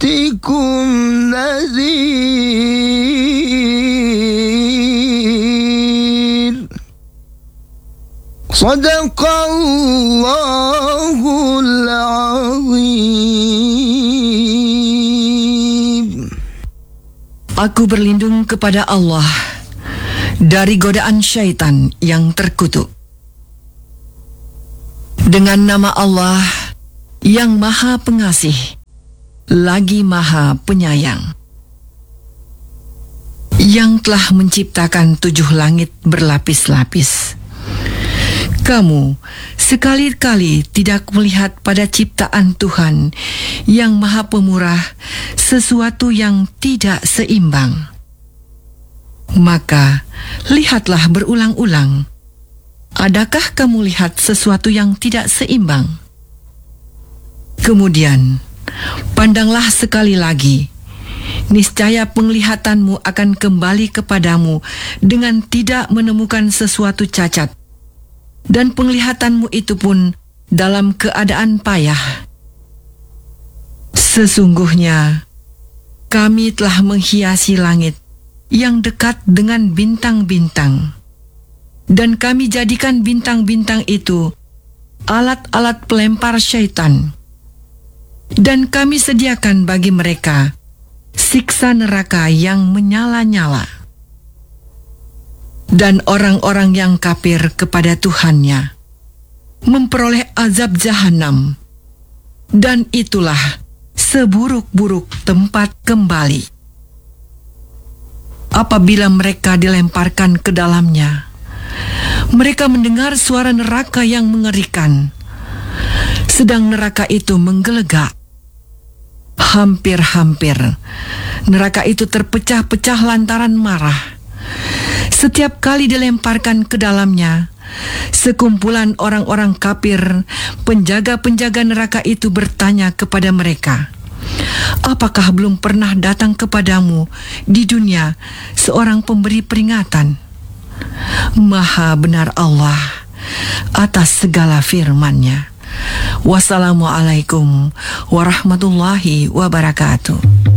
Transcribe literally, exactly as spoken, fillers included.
يأتكم نذير صدق الله العظيم. Aku berlindung kepada Allah dari godaan syaitan yang terkutuk. Dengan nama Allah yang Maha Pengasih, lagi Maha Penyayang, yang telah menciptakan tujuh langit berlapis-lapis. Kamu sekali-kali tidak melihat pada ciptaan Tuhan yang Maha Pemurah sesuatu yang tidak seimbang. Maka lihatlah berulang-ulang. Adakah kamu lihat sesuatu yang tidak seimbang? Kemudian pandanglah sekali lagi. Niscaya penglihatanmu akan kembali kepadamu dengan tidak menemukan sesuatu cacat, dan penglihatanmu itu pun dalam keadaan payah. Sesungguhnya kami telah menghiasi langit yang dekat dengan bintang-bintang, dan kami jadikan bintang-bintang itu alat-alat pelempar syaitan, dan kami sediakan bagi mereka siksa neraka yang menyala-nyala. Dan orang-orang yang kafir kepada Tuhannya memperoleh azab jahanam, dan itulah seburuk-buruk tempat kembali. Apabila mereka dilemparkan ke dalamnya, mereka mendengar suara neraka yang mengerikan, sedang neraka itu menggelegak. Hampir-hampir neraka itu terpecah-pecah lantaran marah. Setiap kali dilemparkan ke dalamnya, sekumpulan orang-orang kafir, penjaga-penjaga neraka itu bertanya kepada mereka, "Apakah belum pernah datang kepadamu di dunia seorang pemberi peringatan?" Maha benar Allah atas segala firman-Nya. Wassalamualaikum warahmatullahi wabarakatuh.